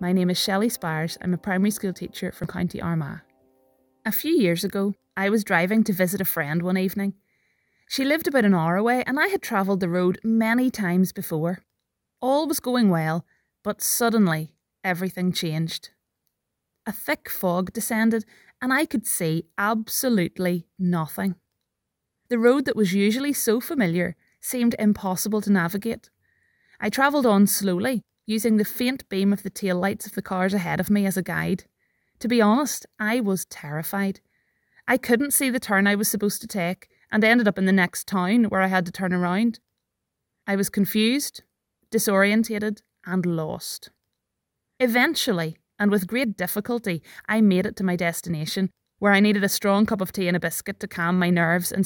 My name is Shelley Spires. I'm a primary school teacher from County Armagh. A few years ago, I was driving to visit a friend one evening. She lived about an hour away and I had travelled the road many times before. All was going well, but suddenly everything changed. A thick fog descended and I could see absolutely nothing. The road that was usually so familiar seemed impossible to navigate. I travelled on slowly, using the faint beam of the taillights of the cars ahead of me as a guide. To be honest, I was terrified. I couldn't see the turn I was supposed to take and ended up in the next town where I had to turn around. I was confused, disorientated and lost. Eventually, and with great difficulty, I made it to my destination, where I needed a strong cup of tea and a biscuit to calm my nerves and